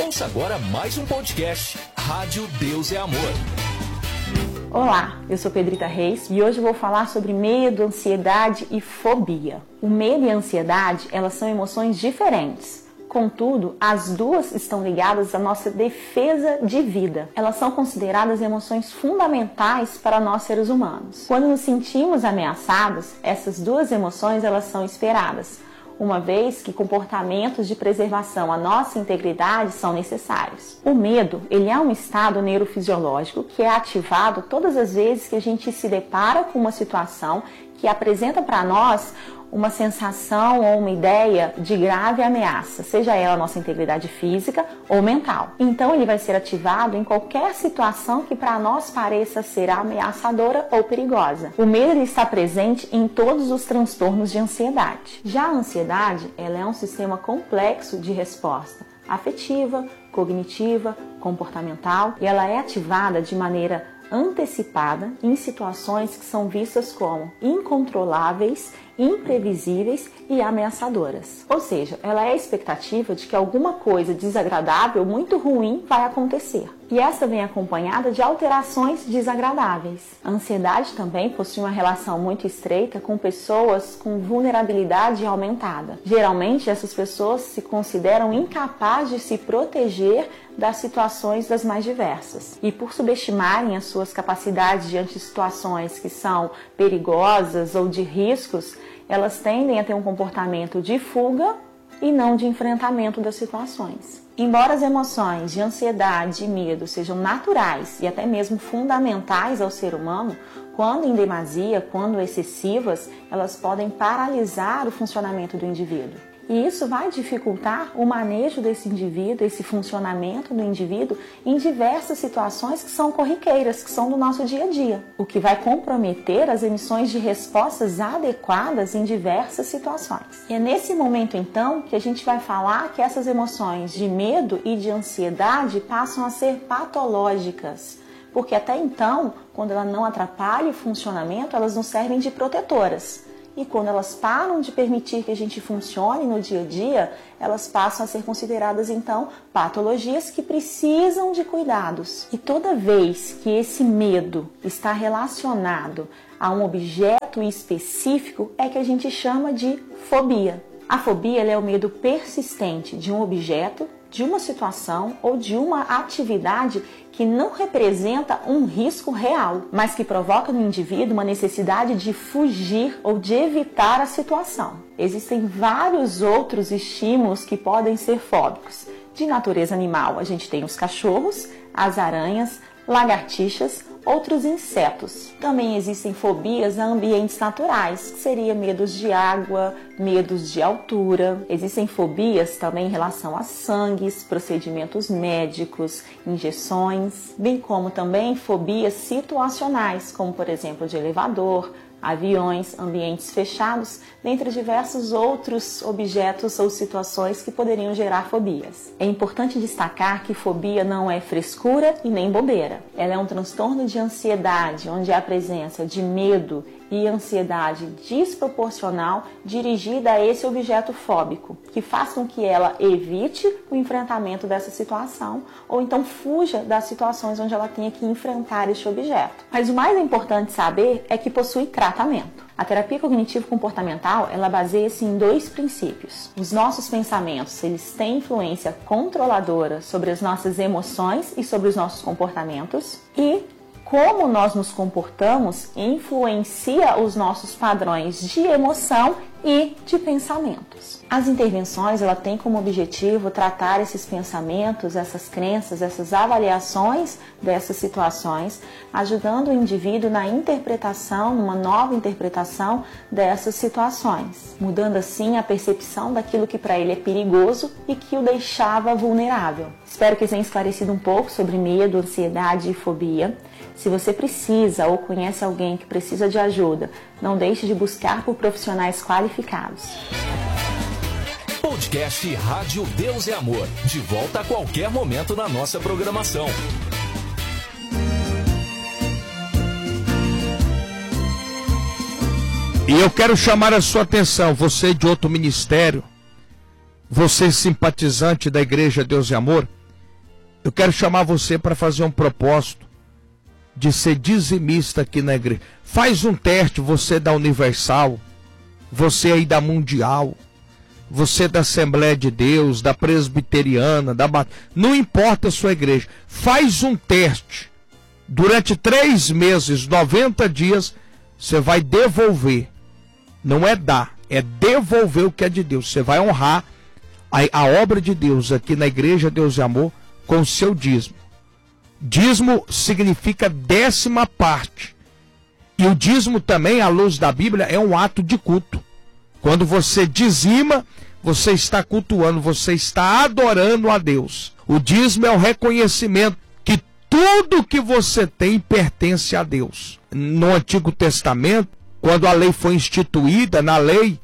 Ouça agora mais um podcast, Rádio Deus é Amor. Olá, eu sou Pedrita Reis e hoje eu vou falar sobre medo, ansiedade e fobia. O medo e a ansiedade, elas são emoções diferentes. Contudo, as duas estão ligadas à nossa defesa de vida. Elas são consideradas emoções fundamentais para nós seres humanos. Quando nos sentimos ameaçados, essas duas emoções elas são esperadas, uma vez que comportamentos de preservação à nossa integridade são necessários. O medo, ele é um estado neurofisiológico que é ativado todas as vezes que a gente se depara com uma situação que apresenta para nós uma sensação ou uma ideia de grave ameaça, seja ela a nossa integridade física ou mental. Então ele vai ser ativado em qualquer situação que para nós pareça ser ameaçadora ou perigosa. O medo ele está presente em todos os transtornos de ansiedade. Já a ansiedade, ela é um sistema complexo de resposta afetiva, cognitiva, comportamental, e ela é ativada de maneira antecipada em situações que são vistas como incontroláveis, imprevisíveis e ameaçadoras. Ou seja, ela é a expectativa de que alguma coisa desagradável, muito ruim, vai acontecer. E essa vem acompanhada de alterações desagradáveis. A ansiedade também possui uma relação muito estreita com pessoas com vulnerabilidade aumentada. Geralmente, essas pessoas se consideram incapazes de se proteger das situações das mais diversas. E por subestimarem as suas capacidades diante de situações que são perigosas ou de riscos, elas tendem a ter um comportamento de fuga e não de enfrentamento das situações. Embora as emoções de ansiedade e medo sejam naturais e até mesmo fundamentais ao ser humano, quando em demasia, quando excessivas, elas podem paralisar o funcionamento do indivíduo. E isso vai dificultar o manejo desse indivíduo, esse funcionamento do indivíduo em diversas situações que são corriqueiras, que são do nosso dia a dia, o que vai comprometer as emissões de respostas adequadas em diversas situações. E é nesse momento, então, que a gente vai falar que essas emoções de medo e de ansiedade passam a ser patológicas, porque até então, quando ela não atrapalha o funcionamento, elas nos servem de protetoras. E quando elas param de permitir que a gente funcione no dia a dia, elas passam a ser consideradas, então, patologias que precisam de cuidados. E toda vez que esse medo está relacionado a um objeto específico, é que a gente chama de fobia. A fobia ela é o medo persistente de um objeto, de uma situação ou de uma atividade que não representa um risco real, mas que provoca no indivíduo uma necessidade de fugir ou de evitar a situação. Existem vários outros estímulos que podem ser fóbicos. De natureza animal, a gente tem os cachorros, as aranhas, lagartixas, outros insetos. Também existem fobias a ambientes naturais, que seria medos de água, medos de altura. Existem fobias também em relação a sangues, procedimentos médicos, injeções, bem como também fobias situacionais, como por exemplo de elevador, aviões, ambientes fechados, dentre diversos outros objetos ou situações que poderiam gerar fobias. É importante destacar que fobia não é frescura e nem bobeira. Ela é um transtorno de ansiedade, onde há a presença de medo e ansiedade desproporcional dirigida a esse objeto fóbico, que faz com que ela evite o enfrentamento dessa situação ou então fuja das situações onde ela tenha que enfrentar este objeto. Mas o mais importante saber é que possui tratamento. A terapia cognitivo-comportamental, ela baseia-se em dois princípios. Os nossos pensamentos, eles têm influência controladora sobre as nossas emoções e sobre os nossos comportamentos, e como nós nos comportamos influencia os nossos padrões de emoção e de pensamentos. As intervenções, ela tem como objetivo tratar esses pensamentos, essas crenças, essas avaliações dessas situações, ajudando o indivíduo na interpretação, numa nova interpretação dessas situações, mudando assim a percepção daquilo que para ele é perigoso e que o deixava vulnerável. Espero que tenha esclarecido um pouco sobre medo, ansiedade e fobia. Se você precisa ou conhece alguém que precisa de ajuda, não deixe de buscar por profissionais qualificados. Podcast Rádio Deus é Amor. De volta a qualquer momento na nossa programação. E eu quero chamar a sua atenção, você de outro ministério, você simpatizante da Igreja Deus é Amor, Eu quero chamar você para fazer um propósito de ser dizimista aqui na igreja. Faz um teste, você da Universal, você aí da Mundial, você da Assembleia de Deus, da Presbiteriana, não importa a sua igreja. Faz um teste. Durante 3 meses, 90 dias, você vai devolver. Não é dar, é devolver o que é de Deus. Você vai honrar a obra de Deus aqui na Igreja Deus e Amor com o seu dízimo. Dízimo significa 10ª parte. E o dízimo também, à luz da Bíblia, é um ato de culto. Quando você dizima, você está cultuando, você está adorando a Deus. O dízimo é o reconhecimento que tudo que você tem pertence a Deus. No Antigo Testamento, quando a lei foi instituída, na lei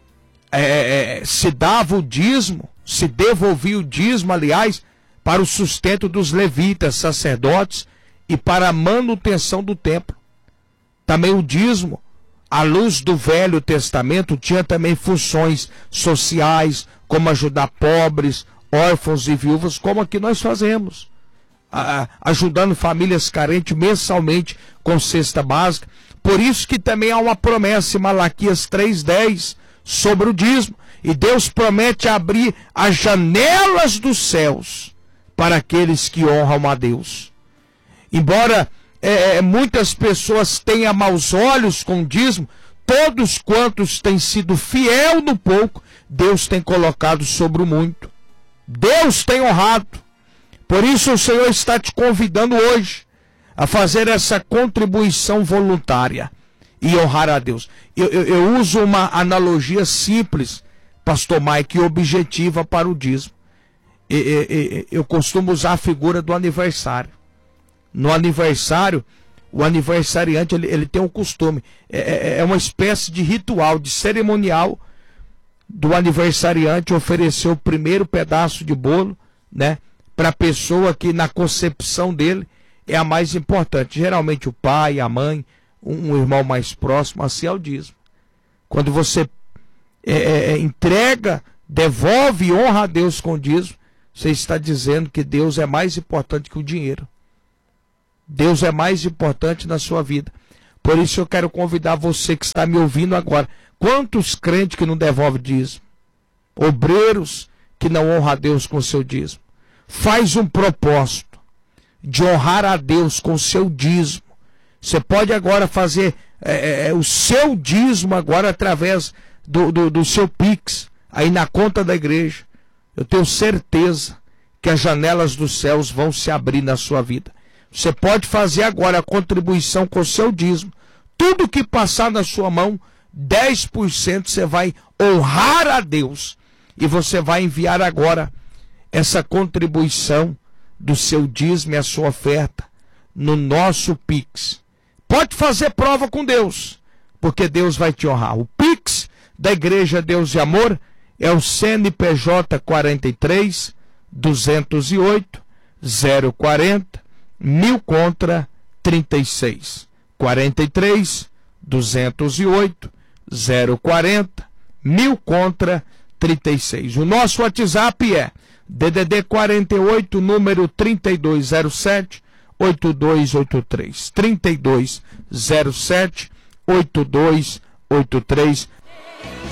se dava o dízimo, se devolvia o dízimo, aliás, para o sustento dos levitas, sacerdotes, e para a manutenção do templo. Também o dízimo, à luz do Velho Testamento, tinha também funções sociais, como ajudar pobres, órfãos e viúvas, como aqui nós fazemos. Ajudando famílias carentes mensalmente com cesta básica. Por isso que também há uma promessa em Malaquias 3:10 sobre o dízimo. E Deus promete abrir as janelas dos céus para aqueles que honram a Deus. Embora muitas pessoas tenham maus olhos com o dízimo, todos quantos têm sido fiel no pouco, Deus tem colocado sobre o muito. Deus tem honrado. Por isso o Senhor está te convidando hoje a fazer essa contribuição voluntária e honrar a Deus. Eu uso uma analogia simples, pastor Mike, e objetiva para o dízimo. Eu costumo usar a figura do aniversário. No aniversário, o aniversariante ele tem um costume, é uma espécie de ritual, de cerimonial do aniversariante oferecer o primeiro pedaço de bolo, né, para a pessoa que na concepção dele é a mais importante. Geralmente o pai, a mãe, um irmão mais próximo, assim é o dízimo. Quando você entrega, devolve e honra a Deus com o dízimo, você está dizendo que Deus é mais importante que o dinheiro. Deus é mais importante na sua vida. Por isso eu quero convidar você que está me ouvindo agora. Quantos crentes que não devolvem dízimo? Obreiros que não honram a Deus com o seu dízimo. Faz um propósito de honrar a Deus com o seu dízimo. Você pode agora fazer o seu dízimo agora através do seu Pix, aí na conta da igreja. Eu tenho certeza que as janelas dos céus vão se abrir na sua vida. Você pode fazer agora a contribuição com o seu dízimo. Tudo que passar na sua mão, 10% você vai honrar a Deus. E você vai enviar agora essa contribuição do seu dízimo e a sua oferta no nosso Pix. Pode fazer prova com Deus, porque Deus vai te honrar. O Pix da Igreja Deus e Amor é o CNPJ 43 208 040 1000 contra 36. 43 208 040 1000 contra 36. O nosso WhatsApp é DDD 48, número 3207 8283. 3207 8283.